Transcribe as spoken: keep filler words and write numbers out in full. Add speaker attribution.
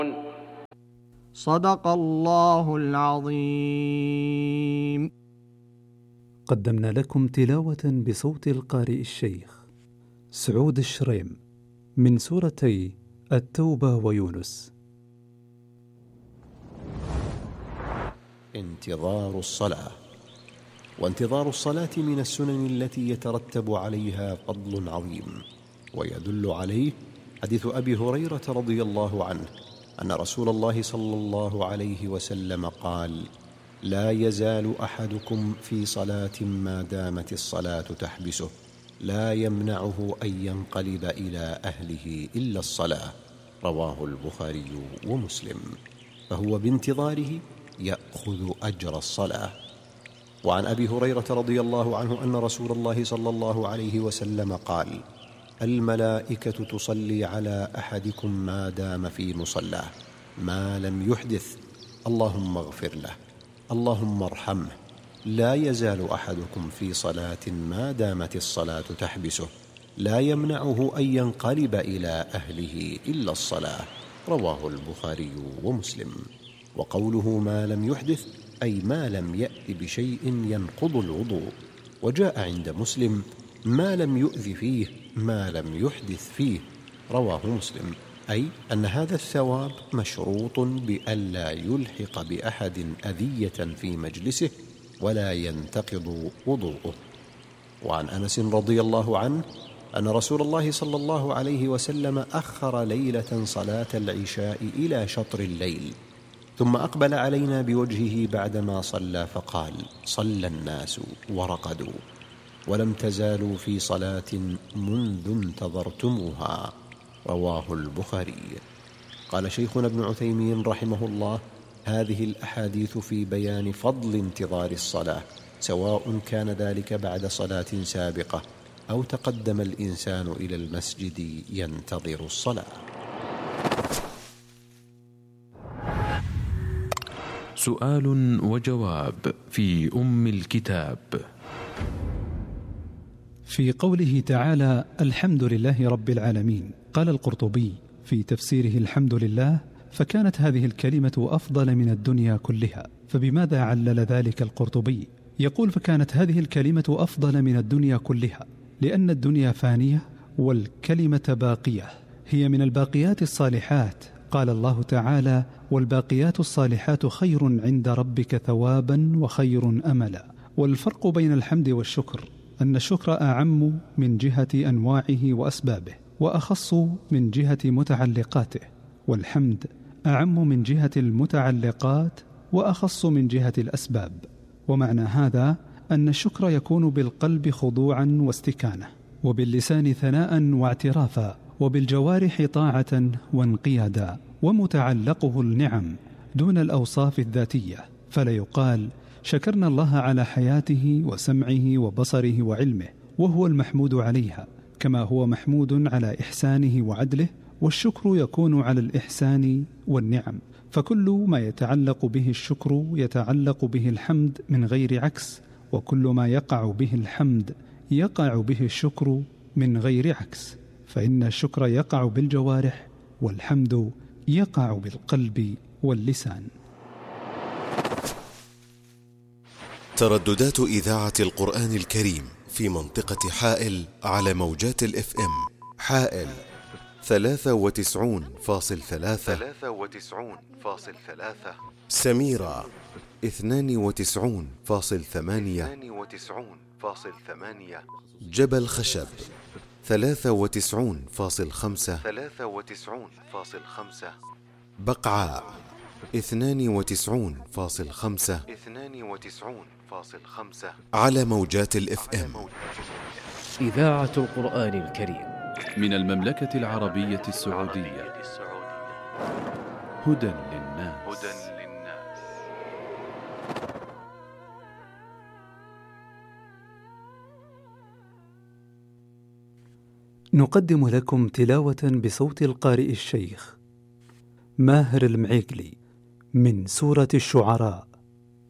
Speaker 1: صدق الله العظيم.
Speaker 2: قدمنا لكم تلاوة بصوت القارئ الشيخ سعود الشريم من سورتي التوبة ويونس.
Speaker 3: انتظار الصلاة. وانتظار الصلاة من السنن التي يترتب عليها فضل عظيم، ويدل عليه حديث أبي هريرة رضي الله عنه أن رسول الله صلى الله عليه وسلم قال: لا يزال أحدكم في صلاة ما دامت الصلاة تحبسه، لا يمنعه أن ينقلب إلى أهله إلا الصلاة. رواه البخاري ومسلم. فهو بانتظاره يأخذ أجر الصلاة. وعن أبي هريرة رضي الله عنه أن رسول الله صلى الله عليه وسلم قال: الملائكة تصلي على أحدكم ما دام في مصلاه ما لم يحدث، اللهم اغفر له، اللهم ارحمه. لا يزال أحدكم في صلاة ما دامت الصلاة تحبسه، لا يمنعه أن ينقلب إلى أهله إلا الصلاة. رواه البخاري ومسلم. وقوله ما لم يحدث أي ما لم يأت بشيء ينقض الوضوء. وجاء عند مسلم ما لم يؤذ فيه، ما لم يحدث فيه. رواه مسلم. أي أن هذا الثواب مشروط بألا يلحق بأحد أذية في مجلسه ولا ينتقض وضوءه. وعن أنس رضي الله عنه أن رسول الله صلى الله عليه وسلم أخر ليلة صلاة العشاء إلى شطر الليل، ثم أقبل علينا بوجهه بعدما صلى فقال: صلى الناس ورقدوا ولم تزالوا في صلاة منذ انتظرتموها. رواه البخاري. قال شيخنا ابن عثيمين رحمه الله: هذه الأحاديث في بيان فضل انتظار الصلاة، سواء كان ذلك بعد صلاة سابقة أو تقدم الإنسان إلى المسجد ينتظر الصلاة.
Speaker 4: سؤال وجواب في أم الكتاب.
Speaker 2: في قوله تعالى: الحمد لله رب العالمين، قال القرطبي في تفسيره: الحمد لله، فكانت هذه الكلمة أفضل من الدنيا كلها. فبماذا علل ذلك القرطبي؟ يقول: فكانت هذه الكلمة أفضل من الدنيا كلها لأن الدنيا فانية والكلمة باقية، هي من الباقيات الصالحات. قال الله تعالى: والباقيات الصالحات خير عند ربك ثوابا وخير أملا. والفرق بين الحمد والشكر أن الشكر أعم من جهة أنواعه وأسبابه، وأخص من جهة متعلقاته، والحمد أعم من جهة المتعلقات وأخص من جهة الأسباب. ومعنى هذا أن الشكر يكون بالقلب خضوعا واستكانة، وباللسان ثناء واعترافا، وبالجوارح طاعة وانقيادا، ومتعلقه النعم دون الأوصاف الذاتية. فلا يقال: شكرنا الله على حياته وسمعه وبصره وعلمه، وهو المحمود عليها، كما هو محمود على إحسانه وعدله. والشكر يكون على الإحسان والنعم، فكل ما يتعلق به الشكر يتعلق به الحمد من غير عكس، وكل ما يقع به الحمد يقع به الشكر من غير عكس. فإن الشكر يقع بالجوارح، والحمد يقع بالقلب واللسان.
Speaker 5: ترددات إذاعة القرآن الكريم في منطقة حائل على موجات الاف ام: حائل ثلاثة وتسعون فاصل ثلاثة، سميرة اثنان وتسعون فاصل ثمانية، جبل خشب ثلاثة وتسعون فاصل خمسة، بقعاء اثنان وتسعون فاصل خمسة على موجات الاف ام.
Speaker 6: إذاعة القرآن الكريم
Speaker 4: من المملكة العربية السعودية. هدى للناس.
Speaker 2: نقدم لكم تلاوة بصوت القارئ الشيخ ماهر المعيقلي من سورة الشعراء.